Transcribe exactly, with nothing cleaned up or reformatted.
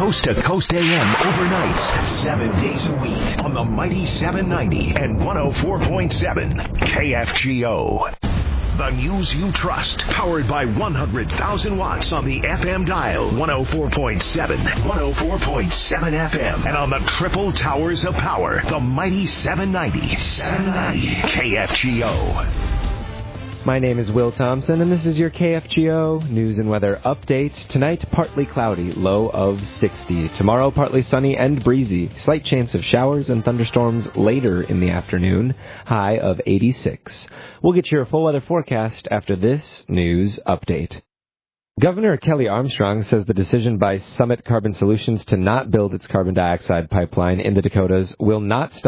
Coast to Coast A M overnights, seven days a week on the mighty seven ninety and one oh four point seven K F G O. The news you trust, powered by one hundred thousand watts on the F M dial, one oh four point seven, one oh four point seven F M, and on the triple towers of power, the mighty seven ninety, seven ninety K F G O. My name is Will Thompson, and this is your K F G O news and weather update. Tonight, partly cloudy, low of sixty. Tomorrow, partly sunny and breezy. Slight chance of showers and thunderstorms later in the afternoon, high of eighty-six. We'll get your full weather forecast after this news update. Governor Kelly Armstrong says the decision by Summit Carbon Solutions to not build its carbon dioxide pipeline in the Dakotas will not stop